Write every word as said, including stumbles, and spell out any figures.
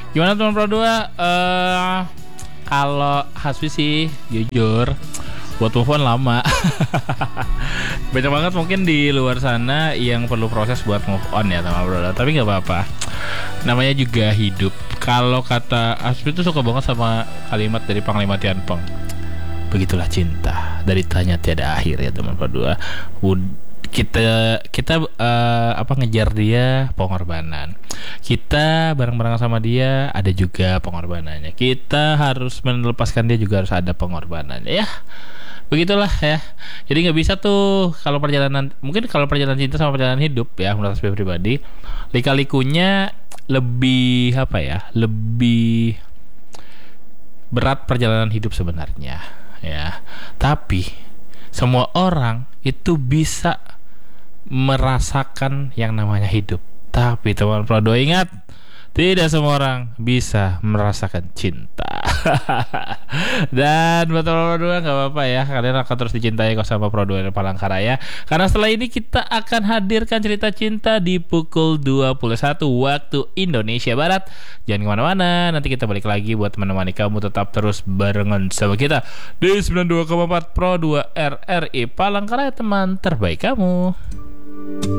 Gimana teman Pro dua? Eh kalau Hasbi sih jujur buat move on lama. Banyak banget mungkin di luar sana yang perlu proses buat move on ya teman Pro dua. Tapi nggak apa-apa. Namanya juga hidup. Kalau kata Hasbi tuh suka banget sama kalimat dari Panglima Tianpeng. Begitulah cinta, dari tanya tiada akhir ya teman Pro dua. Kita kita uh, apa ngejar dia pengorbanan. Kita bareng-bareng sama dia ada juga pengorbanannya. Kita harus melepaskan dia juga harus ada pengorbanannya. Ya, begitulah ya. Jadi nggak bisa tuh kalau perjalanan mungkin kalau perjalanan cinta sama perjalanan hidup ya menurut saya pribadi lika-likunya lebih apa ya? Lebih berat perjalanan hidup sebenarnya ya. Tapi semua orang itu bisa merasakan yang namanya hidup. Tapi teman Pro dua ingat, tidak semua orang bisa merasakan cinta. Dan buat teman Pro dua gak apa-apa ya, kalian akan terus dicintai kok sama Pro dua Palangkaraya. Karena setelah ini kita akan hadirkan cerita cinta di pukul dua puluh satu waktu Indonesia Barat. Jangan kemana-mana, nanti kita balik lagi buat menemani kamu tetap terus barengan sama kita di sembilan puluh dua koma empat Pro dua R R I Palangkaraya, teman terbaik kamu.